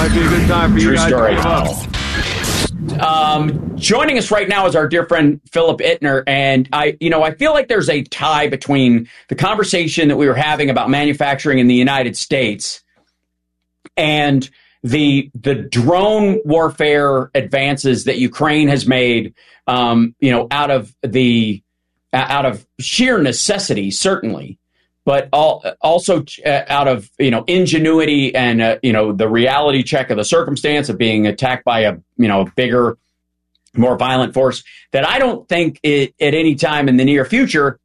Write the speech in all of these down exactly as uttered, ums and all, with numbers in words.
might be a good time for you True guys story. to give up. Um, joining us right now is our dear friend Philip Ittner, and I, you know, I feel like there's a tie between the conversation that we were having about manufacturing in the United States and the the drone warfare advances that Ukraine has made, um, you know, out of the out of sheer necessity, certainly, but all, also uh, out of, you know, ingenuity and, uh, you know, the reality check of the circumstance of being attacked by a, you know, bigger, more violent force that I don't think it, at any time in the near future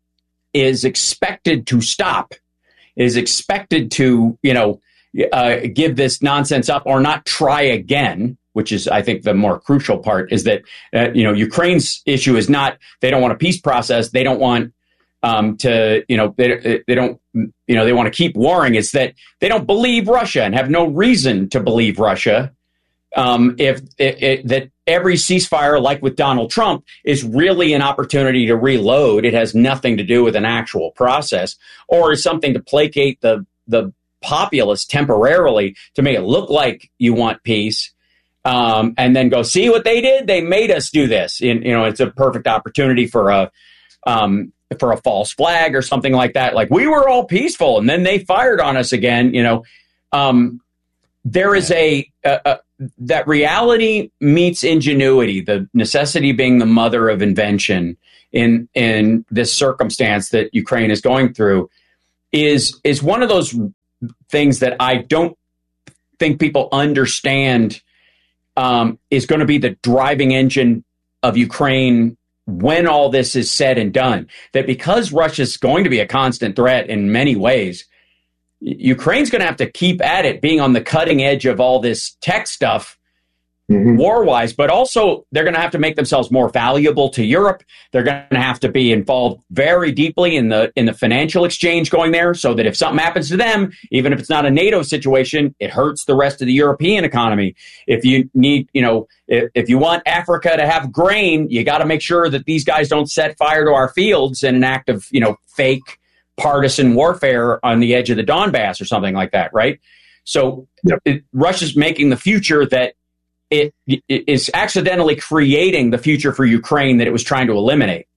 is expected to stop, is expected to, you know, uh, give this nonsense up or not try again, which is, I think, the more crucial part is that, uh, you know, Ukraine's issue is not they don't want a peace process. They don't want um, to, you know, they, they don't, you know, they want to keep warring. It's that they don't believe Russia and have no reason to believe Russia. Um, if it, it, that every ceasefire, like with Donald Trump, is really an opportunity to reload. It has nothing to do with an actual process or is something to placate the the populace temporarily to make it look like you want peace. Um, and then go see what they did. They made us do this. And, you know, it's a perfect opportunity for a um, for a false flag or something like that. Like we were all peaceful, and then they fired on us again. You know, um, there is a, a, a that reality meets ingenuity. The necessity being the mother of invention in in this circumstance that Ukraine is going through is is one of those things that I don't think people understand. Um, is going to be the driving engine of Ukraine when all this is said and done. That because Russia's going to be a constant threat in many ways, Ukraine's going to have to keep at it, being on the cutting edge of all this tech stuff, mm-hmm. war-wise, but also they're going to have to make themselves more valuable to Europe. They're going to have to be involved very deeply in the in the financial exchange going there, so that if something happens to them, even if it's not a NATO situation, it hurts the rest of the European economy. If you need, you know, if, if you want Africa to have grain, you got to make sure that these guys don't set fire to our fields in an act of, you know, fake partisan warfare on the edge of the Donbass or something like that, right? So yep. it, Russia's making the future that It, it is accidentally creating the future for Ukraine that it was trying to eliminate.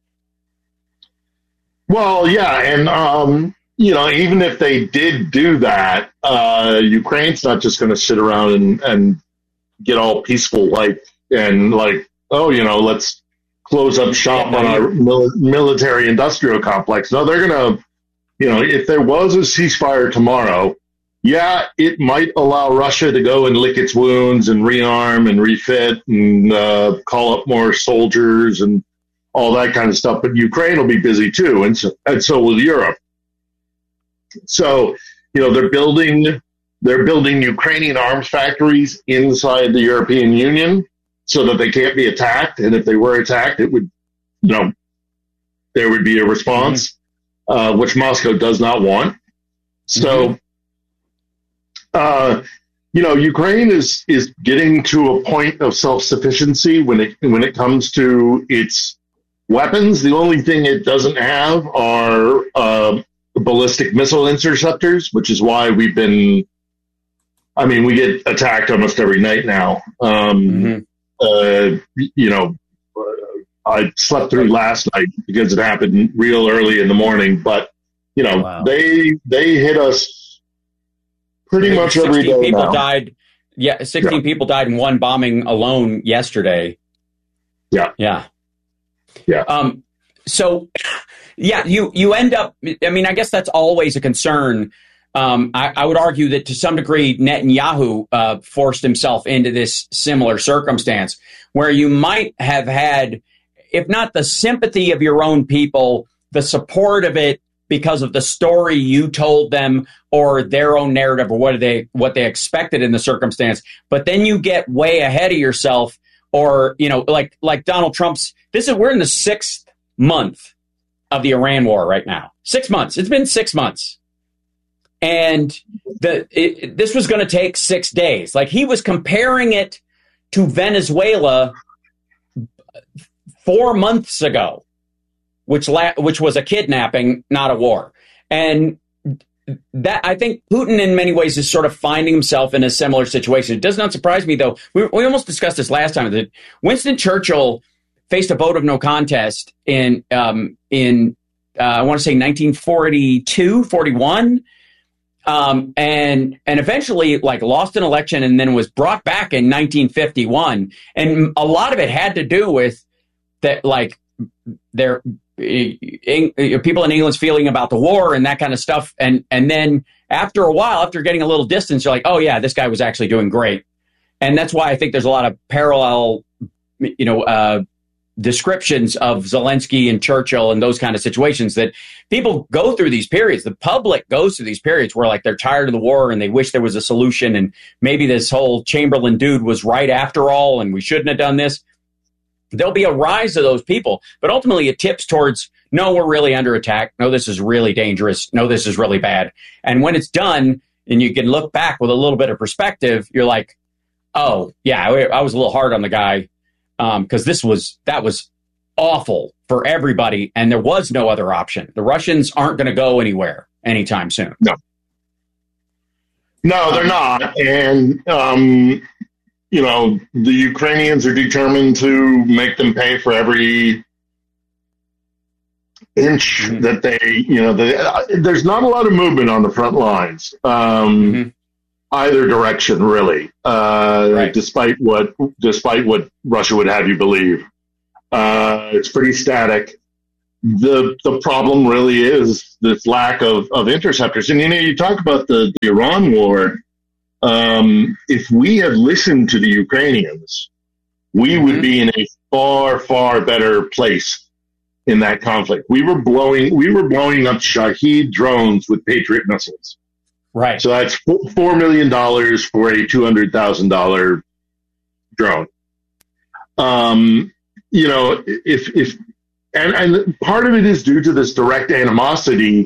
Well, yeah, and um, you know, even if they did do that, uh, Ukraine's not just going to sit around and, and get all peaceful, like and like, oh, you know, let's close up shop yeah, on our mil- military-industrial complex. No, they're going to, you know, if there was a ceasefire tomorrow. Yeah, it might allow Russia to go and lick its wounds and rearm and refit and uh, call up more soldiers and all that kind of stuff. But Ukraine will be busy too, and so, and so will Europe. So, you know, they're building they're building Ukrainian arms factories inside the European Union so that they can't be attacked. And if they were attacked, it would, you know, there would be a response, mm-hmm. uh, which Moscow does not want. So. Mm-hmm. Uh, you know, Ukraine is, is getting to a point of self-sufficiency when it when it comes to its weapons. The only thing it doesn't have are uh, ballistic missile interceptors, which is why we've been. I mean, we get attacked almost every night now. Um, mm-hmm. uh, you know, I slept through last night because it happened real early in the morning. But you know, wow. they they hit us. Pretty much every day people now. died. Yeah, sixteen yeah. people died in one bombing alone yesterday. Yeah, yeah, yeah. Um. So, yeah, you you end up. I mean, I guess that's always a concern. Um. I, I would argue that to some degree, Netanyahu uh, forced himself into this similar circumstance where you might have had, if not the sympathy of your own people, the support of it. Because of the story you told them or their own narrative or what they what they expected in the circumstance. But then you get way ahead of yourself or, you know, like like Donald Trump's. This is we're in the sixth month of the Iran war right now. Six months. It's been six months. And the it, this was going to take six days. Like he was comparing it to Venezuela four months ago. Which la- which was a kidnapping, not a war. And that I think Putin in many ways is sort of finding himself in a similar situation. It does not surprise me, though. We, we almost discussed this last time, that Winston Churchill faced a vote of no contest in, um, in uh, I want to say nineteen forty-two, forty-one. Um, and, and eventually like lost an election and then was brought back in nineteen fifty-one. And a lot of it had to do with that, like their in, people in England's feeling about the war and that kind of stuff. And, and then after a while, after getting a little distance, you're like, oh yeah, this guy was actually doing great. And that's why I think there's a lot of parallel, you know, uh, descriptions of Zelensky and Churchill and those kind of situations, that people go through these periods. The public goes through these periods where like they're tired of the war and they wish there was a solution, and maybe this whole Chamberlain dude was right after all and we shouldn't have done this. There'll be a rise of those people, but ultimately it tips towards, no, we're really under attack. No, this is really dangerous. No, this is really bad. And when it's done and you can look back with a little bit of perspective, you're like, oh yeah, I was a little hard on the guy. Um, because this was, that was awful for everybody, and there was no other option. The Russians aren't going to go anywhere anytime soon. No. No, they're not. And, um, you know, the Ukrainians are determined to make them pay for every inch mm-hmm. that they, you know, they, uh, there's not a lot of movement on the front lines. Um, mm-hmm. Either direction, really, uh, right. despite what despite what Russia would have you believe. Uh, it's pretty static. The the problem really is this lack of, of interceptors. And, you know, you talk about the, the Iran war. Um, if we had listened to the Ukrainians, we mm-hmm. would be in a far, far better place in that conflict. We were blowing we were blowing up Shahed drones with Patriot missiles. Right. So that's four million dollars for a two hundred thousand dollars drone. Um, you know, if, if, and, and part of it is due to this direct animosity